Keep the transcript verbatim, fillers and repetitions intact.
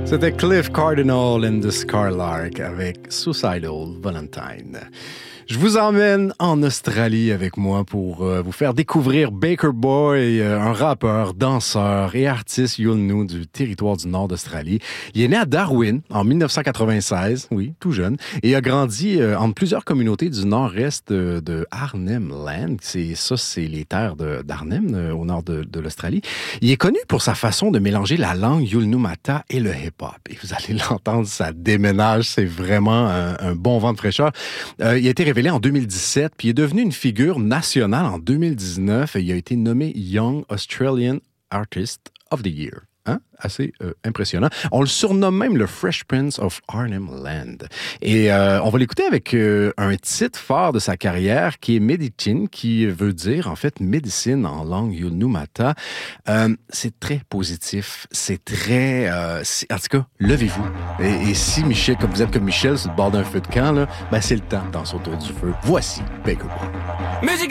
C'était Cliff Cardinal and the Scarlark avec Suicidal Valentine. Je vous emmène en Australie avec moi pour euh, vous faire découvrir Baker Boy, euh, un rappeur, danseur et artiste Yolngu du territoire du nord d'Australie. Il est né à Darwin en dix-neuf cent quatre-vingt-seize, oui, tout jeune, et a grandi euh, entre plusieurs communautés du nord-est de, de Arnhem Land. C'est, ça, c'est les terres de, d'Arnhem, euh, au nord de, de l'Australie. Il est connu pour sa façon de mélanger la langue Yolngu Matha et le hip-hop. Et vous allez l'entendre, ça déménage, c'est vraiment un, un bon vent de fraîcheur. Euh, il a été révélé en deux mille dix-sept, puis il est devenu une figure nationale en deux mille dix-neuf et il a été nommé Young Australian Artist of the Year. Hein? Assez euh, impressionnant. On le surnomme même le Fresh Prince of Arnhem Land. Et euh, on va l'écouter avec euh, un titre phare de sa carrière qui est Medicine, qui veut dire en fait médecine en langue Yolngu Matha. Euh, c'est très positif. C'est très... Euh, c'est, en tout cas, levez-vous. Et, et si Michel, comme vous êtes comme Michel sur le bord d'un feu de camp, là, ben c'est le temps de danser autour du feu. Voici Baker Boy. Musique